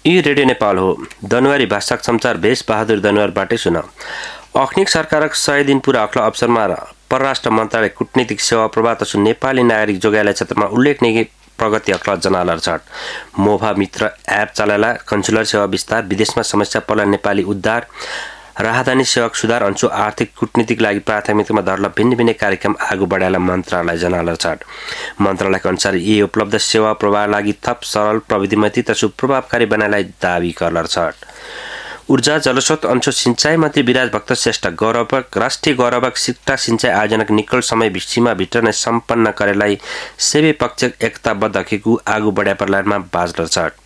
यी रेडियो नेपाल हो। दनुवारी भाषाक समाचार भेष बहादुर दनुवारबाटै सुन। अखनिक सरकारक 100 दिन पूरा अख्ला अवसरमा परराष्ट्र मन्त्रालय कूटनीतिक सेवा प्रवाह तसु नेपाली नागरिक जोगाइला क्षेत्रमा उल्लेखनीय प्रगति अख्ला जनालर छट। मोभा मित्र एप चलाला कन्सुलर सेवा विस्तार, विदेशमा समस्या पर्ला नेपाली उद्धार, राहदानी सेवक सुधार अंशु आर्थिक कूटनीतिक लागि प्राथमिकतामा धरला भिन्न भिन्न कार्यक्रम आगू बढाएला मन्त्रालय जनालर छट। मन्त्रालयका अनुसार यी उपलब्ध सेवा प्रवाह लागि थप सरल प्रविधिमती तसु प्रभावकारी बनाएलाई दावी करलर छट। ऊर्जा जलस्रोत अंशु सिंचाई मन्त्री विराज भक्त श्रेष्ठ गौरवक राष्ट्रिय गौरवक सिक्टा सिंचाई आयोजनक निकट समय सीमा भित्र नै सम्पन्न गरेलाई सेवे पक्ष एकताबद्ध हकेको आगू बढ्या पर्लामा बाजलर छट।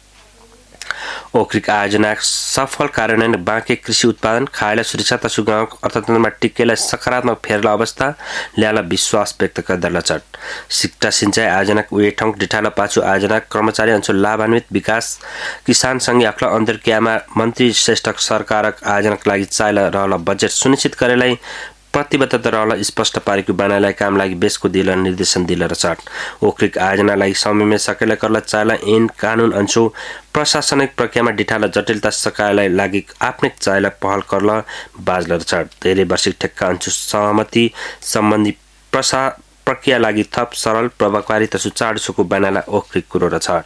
ओक्रिक आयोजना सफल कार्यान्वयन बाँके कृषि उत्पादन खाएला सुरक्षा तसु गाउँको अर्थतन्त्रमा टिकेला सकारात्मक फेर्ला अवस्था ल्याला विश्वास व्यक्त गर्दल छट। सिक्टा सिंचाई आयोजनाक उहे ठाउँ डिठाला पाछु आयोजना कर्मचारी अंशु लाभान्वित विकास किसान संघ अख्ला अन्तर्क्रियामा मन्त्री श्रेष्ठ सरकारक आयोजनाका लागि चाहेला रहला बजेट सुनिश्चित गरेलाई प्रतिबद्धता रहला स्पष्ट पारेको बनाएलाई काम लागि बेसको दिला निर्देशन दिलर छट। ओक्रिक आयोजनालाई समयमा सकेला करला चाहेला ऐन कानुन अंशु प्रशासनिक प्रक्रियामा डिठाला जटिलता सकाएलाई लागि आफ्नै चाहेला पहल करला बाजलर छट। धेरै वर्षिक ठेक्का अंशु सहमति सम्बन्धी प्रक्रिया लागि थप सरल प्रभावकारी तसु चाडसुको बनाएला ओक्रिक कुरो र छट।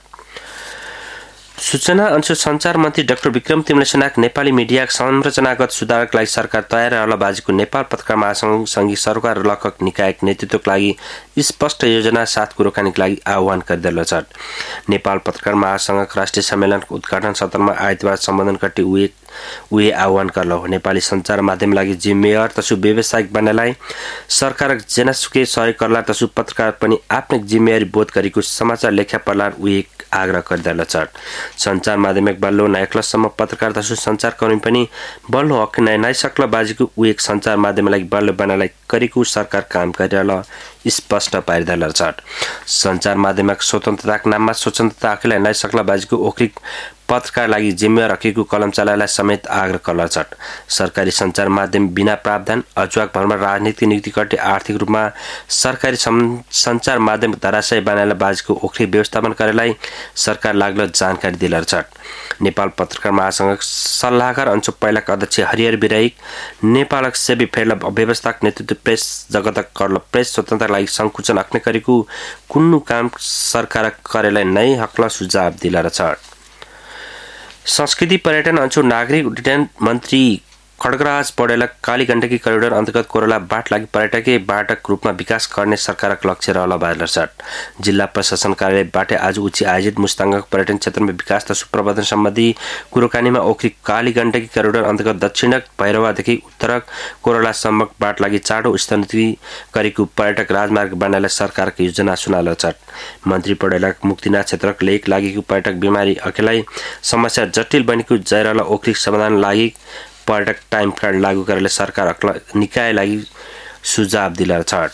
सूचना अंशु संचार मन्त्री डाक्टर विक्रम तिमलेसनाक नेपाली मिडिया संरचनागत सुधारका लागि सरकार तयार रहला बाजीको नेपाल पत्रकार महासंघ संघीय सरकार लखक निकायक नेतृत्वका लागि स्पष्ट योजना साथ कुराकानीका लागि आह्वान गरिदिल छट। नेपाल पत्रकार महासंघक राष्ट्रिय सम्मेलनको उद्घाटन सत्रमा आइतबार सम्बोधन गर्दै उहे आह्वान गर्लो हो। नेपाली सञ्चार माध्यम लागि जिम्मेवार तसु व्यावसायिक बन्नलाई सरकारक जेनासुकै सहयोग गर्ला तसु पत्रकार पनि आफ्नै जिम्मेवारी बोध गरेको समाचार लेख्या पर्ला उहे आग्रह गरिदिल छट। सञ्चार माध्यमिक बल्लो नायक्लसम्म पत्रकार तसु सञ्चारकर्मी पनि बल्लो हक नाइ सक्ला बाजीको उहे सञ्चार माध्यमलाई बल्लो बनालाई गरेको सरकार काम गरिरहला स्पष्ट पारिदिल छट। सञ्चार माध्यमिक स्वतन्त्रताका नाममा स्वतन्त्रता आफैलाई नाइ सक्ला बाजीको ओक्रिक पत्रकार लागि जिम्मेवार राखेको कलम चलाएलाई समेत आग्रह गर्ल छट। सरकारी सञ्चार माध्यम बिना प्रावधान अजुवाक भरमा राजनीतिक नीति कटे आर्थिक रूपमा सरकारी सञ्चार माध्यम धराशय बनाएला बाजीको ओक्रिक व्यवस्थापन गरेलाई सरकार लाग्ल जानकारी दिलर छट। नेपाल पत्रकार महासंघक सल्लाहकार अंशु पहिलाका अध्यक्ष हरिहर बिराइक नेपालक सेवी फेर्ला व्यवस्थाक नेतृत्व प्रेस जगतक करल प्रेस स्वतन्त्रता लागि संकुचन हक्ने गरेको कुन्नु काम सरकार करेलाई नै हकला सुझाव दिलर छट। संस्कृति पर्यटन अंशु नागरिक उड्डयन मन्त्री खड्गराज पौडेलक काली गण्डकी करिडोर अन्तर्गत कोरोला बाट लागि पर्यटकीय बाटक रूपमा विकास गर्ने सरकारक लक्ष्य रहला बाजलर छट। जिल्ला प्रशासन कार्यालयबाट आज उच्च आयोजित मुस्ताङक पर्यटन क्षेत्रमा विकास तसु प्रवर्धन सम्बन्धी कुराकानीमा ओख्री काली गण्डकी करिडोर अन्तर्गत दक्षिणक भैरवादेखि उत्तरक कोरोलासम्मक बाट लागि चाँडो स्तरोन्नति गरेको पर्यटक राजमार्ग बनाएला सरकारको योजना सुनाल छट। मन्त्री पौडेलक मुक्तिनाथ क्षेत्रक लेक लागेको पर्यटक बिमारी अकेलाई समस्या जटिल बनेको जयरला ओख्री समाधान लागि पर्यटक टाइम कार्ड लागू गरेर सरकार निकाय लागि सुझाव दिलर छट।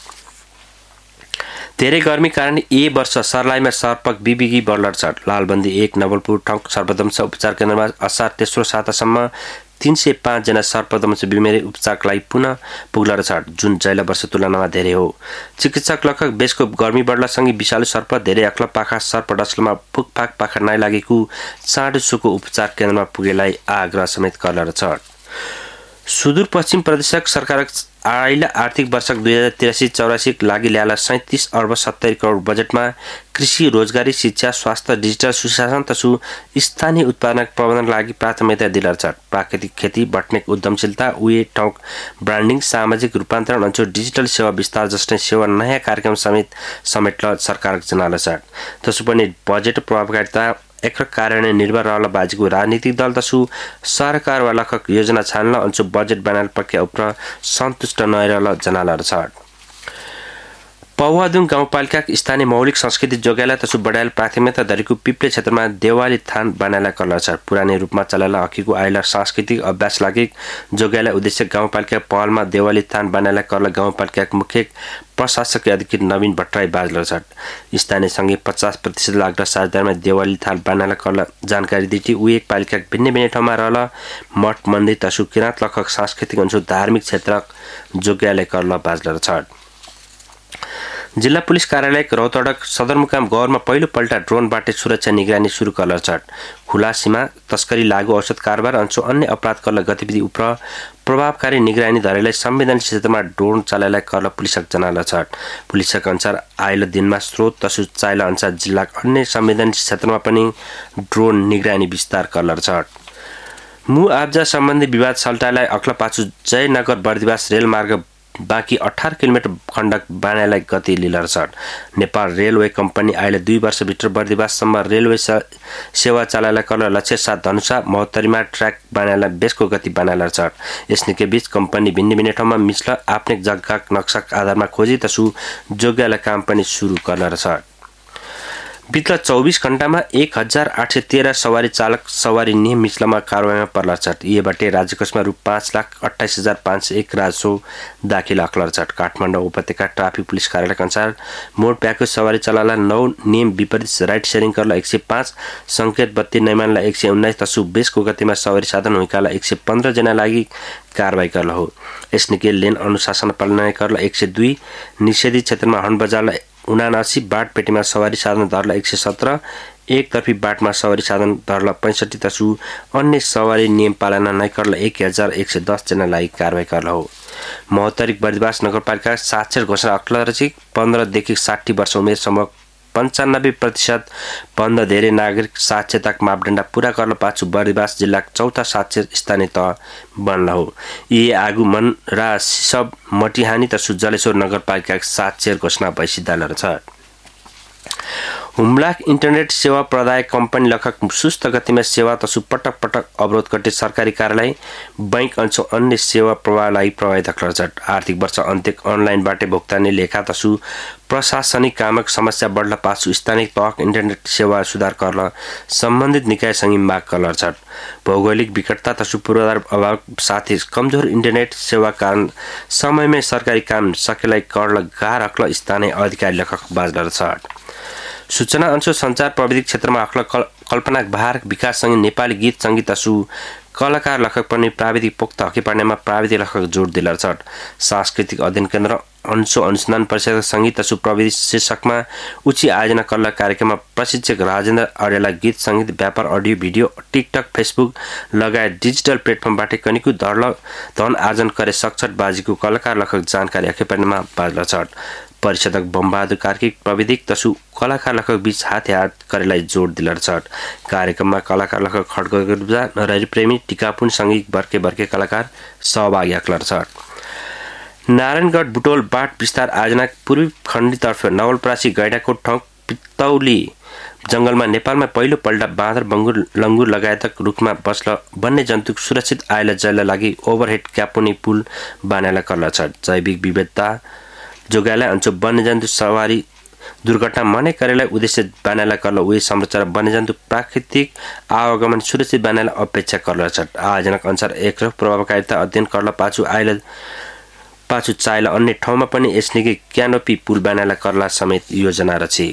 धेरै गर्मी कारण यही वर्ष सर्लाहीमा सर्पक बिबिगी बढ्लर छट। लालबन्दी 1 नवलपुर ठाउँ सर्पदंश उपचार केन्द्रमा असार तेस्रो सातासम्म 305 जना सर्पदंश बिमारी उपचारका लागि पुनः पुग्लर छट, जुन जैला वर्ष तुलनामा धेरै हो। चिकित्सक लखक बेसको गर्मी बढ्लासँगै विषालु सर्प धेरै अख्ला पाखा सर्प डस्लमा फुकफाक पाखा नाइ लागेको चाँडोसोको उपचार केन्द्रमा पुगेलाई आग्रह समेत गर्लर छट। सुदूरपश्चिम प्रदेशक सरकारक आइला आर्थिक वर्षक 2083-84 लागि ल्याला 37 अर्ब 70 करोड बजेटमा कृषि, रोजगारी, शिक्षा, स्वास्थ्य, डिजिटल सुशासन तसु स्थानीय उत्पादन प्रबन्धन लागि प्राथमिकता दिलर छट। प्राकृतिक खेती, बटनिक उद्यमशीलता, उहे ठाउँ ब्रान्डिङ, सामाजिक रूपान्तरण अंशु डिजिटल सेवा विस्तार जस्ता सेवा नयाँ कार्यक्रम समेट्न सरकारक जनाल छट। तसु पनि बजेट प्रभावकारिता एक कार्यान्वयन निर्भर रहला बाजीको राजनीतिक दल तसु सरकार वा लखक योजना छान्न अंशु बजेट बनाल प्रक्रिया उप्र सन्तुष्ट नरहेला जनालर छट। पौवादुङ गाउँपालिका स्थानीय मौलिक संस्कृति जोगाइला तसु बढाइल प्राथमिकता धरेको पिप्ले क्षेत्रमा देवाली थान बनाइला करल छट। पुरानै रूपमा चलाइला हकीको आइला सांस्कृतिक अभ्यास लागि जोगाइला उद्देश्य गाउँपालिका पहलमा देवाली थान बनाइला करल गाउँपालिकाको मुख्य प्रशासकीय अधिकृत नवीन भट्टराई बाजलर छट। स्थानीय सँगै 50% लाग्दा साझेदारमा देवाली थान बनाइला करल जानकारी दिटी उही एक पालिका भिन्न भिन्न ठाउँमा रहल मठ मन्दिर तसु किराँत लखक सांस्कृतिक अंश धार्मिक क्षेत्र जोगाइला करल बाजलर छट। जिल्ला पुलिस कार्यालय रौतहट सदरमुकाम गौरमा पहिलोपल्ट ड्रोनबाट सुरक्षा निगरानी सुरु कलर छट खुला सीमा तस्करी लागू औषध कारोबार अन्चो अन्य अपराध कल गतिविधि उप प्रभावकारी निगरानी धरेलाई संवेदनशील क्षेत्रमा ड्रोन चालयलाई कल पुलिसक जनाला छट पुलिसक अनुसार आइल दिनमा स्रोत तसु चाइला अनुसार जिल्लाका अन्य संवेदनशील क्षेत्रमा पनि ड्रोन निगरानी विस्तार कलर छट मु आब्जा सम्बन्धी विवाद सल्टालाई अक्लपाचु जयनगर बर्दिवास रेलमार्ग बाँकी 18 किलोमिटर खण्डक बनाएलाई गति लिलर छट नेपाल रेलवे कम्पनी अहिले 2 वर्षभित्र बर्दिवाससम्म रेलवे सेवा चालयलाई कल लक्ष्य साथ धनुषा महोत्तरीमा ट्र्याक बनाएलाई बेसको गति बनाएला छट यसनिके बीच कम्पनी भिन्न ठाउँमा मिस्ल आफ्नै जग्गा नक्साक आधारमा खोजी तसु जोग्यलाई काम पनि सुरु गर्न छट बितला 24 घण्टामा 1813 सवारी चालक सवारी नियम मिचलामा कारवाहीमा पर्ला छट यीबाट राज्यकोषमा रु 5,28,501 राजस्व दाखिल अक्लर छट काठमाडौँ उपत्यका ट्राफिक पुलिस कार्यालयका अनुसार मोड प्याकेज सवारी चलाला 9 नियम विपरीत राइट शेयरिङ करला 105 संकेत बत्ती नैमानला 119 तसु बेसको गतिमा सवारी साधन हुइकाला 115 जना लागि कारबाही करला हो यसनिके लेन अनुशासन पालना करला 102 निषेधित क्षेत्रमा हर्न बजारला 79 बाट पेटीमा सवारी साधन धरला 117 एकतर्फी बाटमा सवारी साधन धरला 65 तसु अन्य सवारी नियम पालना नै करला 1110 जना लागि कारबाही करला हो महोत्तरी बर्दिवास नगरपालिका साक्षर घोषणा अक्लरचिक 15 देखि 60 वर्ष उमेरसम्म 95% भन्दा धेरै नागरिक साक्षरताका मापदण्ड पूरा गर्न पाछु बर्दिवास जिल्लाको चौथा साक्षर स्थानीय तह बन्ला हो यी आगु मन र सब मटिहानी तसु जलेश्वर नगरपालिकाको साक्षर घोषणा भइसिद्धालर छ हुम्लाक इन्टरनेट सेवा प्रदायक कम्पनी लखक सुस्त गतिमा सेवा तसु पटक अवरोध गटे सरकारी कार्यालय बैंक अन्चो अन्य सेवा प्रवाहलाई प्रभावित गर्छ आर्थिक वर्ष अन्त्य अनलाइनबाट भुक्तानी लेखा तसु प्रशासनिक कामक समस्या बढ्ला पाछु स्थानीय तह इन्टरनेट सेवा सुधार गर्न सम्बन्धित निकायसँग माग गर्न छ भौगोलिक विकटता तसु पूर्वाधार अभाव साथै कमजोर इन्टरनेट सेवा कारण समयमै सरकारी काम सकेलाई गर्न गाह्रो अक्ल स्थानीय अधिकारी लेखक बाजल छ सूचना अनुसार संचार प्रविधि क्षेत्रमा अक्ल कल्पना भार विकाससँगै नेपाली गीत संगीत तसु कलाकार लेखक पनि प्राविधिक पोक्त हकी पार्नेमा प्राविधिक लेखक जोड दिलर छ सांस्कृतिक अध्ययन केन्द्र अंशो अनुसन्धान परिषद संगीत तसु प्रविधि शीर्षकमा उच्च आयोजना कला कार्यक्रममा प्रशिक्षक राजेन्द्र अर्याला गीत संगीत व्यापार अडियो भिडियो टिकटक फेसबुक लगायत डिजिटल प्लेटफर्मबाट कनिकु धन आर्जन करे सक्षट बाजीको कलाकार लेखक जानकारी हकी पार्नेमा बाजल छ परिषदक बमबहादुर कार्किक प्रविधिक तसु कलाकार लेखक बीच हात करेलाई जोड दिलर छ कार्यक्रममा कलाकार लेखक खड्गगर्जा नरहरी प्रेमी टिकापुन संगीत बर्के कलाकार सहभागी अक्लर छ नारायणगढ बुटोल बाट विस्तार आयोजना पूर्वी खण्डीतर्फ नवलपरासी गैडाकोट ठाउँ पितौली जंगलमा नेपालमा पहिलो पल्ट बाँदर बङ्गुर लङ्गुर लगायतक रुखमा बस्ल वन्य जन्तु सुरक्षित आयल जयलाई लागि ओभरहेड क्यापोनी पुल बनाएला कर्ला छ जैविक विविधता जोगाएला अंचो वन्यजन्तु सवारी दुर्घटना मनै करेलाई उद्देश्य बनाएला कर्ला उही संरचना वन्यजन्तु प्राकृतिक आवागमन सुरक्षित बनाएला अपेक्षा कर्ला छ आयोजनाका अनुसार एक प्रभावकारिता अध्ययन कर्ला पाछु चाइला अन्य ठाउँमा पनि यसनिकै क्यानोपी पुल बनाएला कर्ला समेत योजना रचे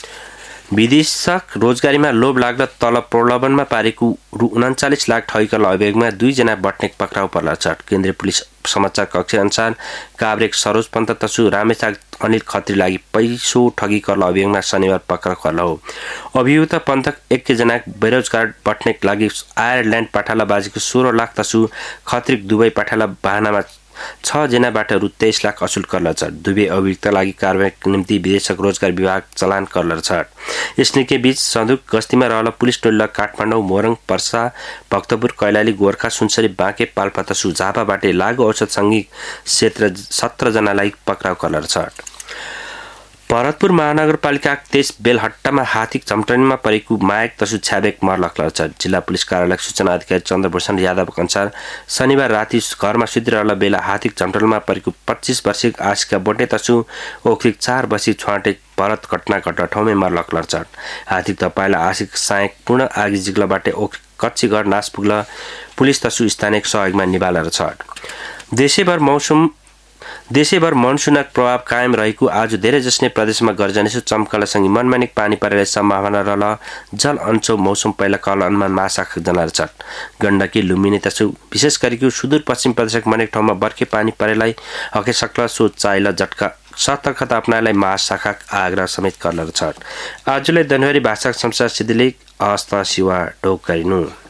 विदेशक रोजगारीमा लोभ लाग्दा तलब प्रलोभनमा पारेको रु 39 लाख ठगीका अभियोगमा 2 जना बट्नेक पक्राउ पर्ला छ केन्द्रीय पुलिस समाचार कक्ष अनुसार काभ्रेक सरोज पन्त तसु रामेछाक अनिल खत्री लागि पैसो ठगी कर्ला अभियोगमा शनिबार पक्राउ पर्ला हो अभियुक्त पन्थक 1 जना बेरोजगार बट्नेक लागि आयरल्यान्ड पाठाला बाजीको 16 लाख तसु खत्रीक दुबई पाठाला बहानामा 6 जनाबाट रु 23 लाख असुल कर्ला छ दुवै अभियुक्त लागि कारबाहीको निम्ति विदेशक रोजगार विभाग चलान कर्ला छ यसनिकै बीच सन्दुक गस्तीमा रहल पुलिस टोलीले काठमाडौँ मोरङ पर्सा भक्तपुर कैलाली गोर्खा सुनसरी बाँके पाल्पा तसु झापाबाट लागु औषध संगीत क्षेत्र 17 जनालाई पक्राउ कर्ला छ भरतपुर महानगरपालिका 23 बेलहट्टामा हातीक चम्टनीमा परेको मायक तसु छ्याबेक मर्लक्ल छ जिल्ला पुलिस कार्यालय सूचना अधिकारी चन्द्रभूषण यादवका अनुसार शनिबार राति घरमा सुतिरहला बेला हातीक चम्टनीमा परेको 25 वर्षीय आशिका बोटे तसु ओखरिक 4 वर्षीय छुवाटे भरत घटना ठाउँमै मर्लक्ल छ हातीक तपाईला आशिक सायक पूर्ण आगी जिग्लाबाट कच्ची घर नाश पुग्ला पुलिस तसु स्थानीय सहयोगमा निभालेर छ देशैभर मौसम देशैभर मनसुनक प्रभाव कायम रहेको आज धेरै जसने प्रदेशमा गर्जनेछु चम्कलासँगै मनमानिक पानी परेले सम्भावना रहल जल अंचो मौसम पहिला कल अनुमान महाशाखा जनार छट गण्डकी लुम्बिनी तसु विशेष गरिको सुदूरपश्चिम प्रदेशक मनेक ठाउँमा बर्खे पानी परेलाई हके सक्ला सो चाइला झट्का सतर्कता अपनालाई महाशाखा आग्रह समेत करल छट आजले जनवरी भाषा संसार सिद्धिले अवस्था सिवा ढोक गरिनु